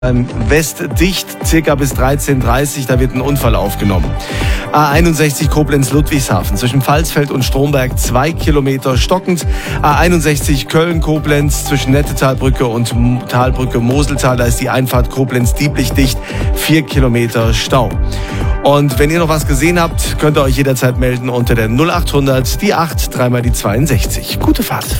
Westdicht, circa bis 13:30 Uhr, da wird ein Unfall aufgenommen. A61 Koblenz-Ludwigshafen, zwischen Pfalzfeld und Stromberg 2 Kilometer stockend. A61 Köln-Koblenz, zwischen Nettetalbrücke und Talbrücke Moseltal, da ist die Einfahrt Koblenz-Dieblich dicht, 4 Kilometer Stau. Und wenn ihr noch was gesehen habt, könnt ihr euch jederzeit melden unter der 0800 die 8 3 mal die 62. Gute Fahrt.